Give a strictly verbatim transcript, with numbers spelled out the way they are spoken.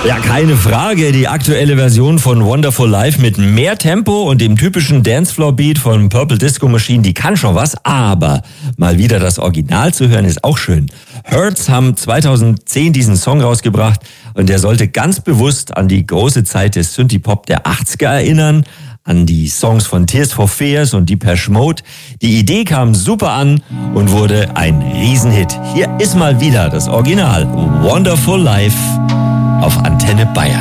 Ja, keine Frage. Die aktuelle Version von Wonderful Life mit mehr Tempo und dem typischen Dancefloor-Beat von Purple Disco Machine, die kann schon was, aber mal wieder das Original zu hören ist auch schön. Hurts haben zweitausendzehn diesen Song rausgebracht und der sollte ganz bewusst an die große Zeit des Synthie-Pop der achtziger erinnern, an die Songs von Tears for Fears und Depeche Mode. Die Idee kam super an und wurde ein Riesenhit. Hier ist mal wieder das Original Wonderful Life auf Antenne Bayern.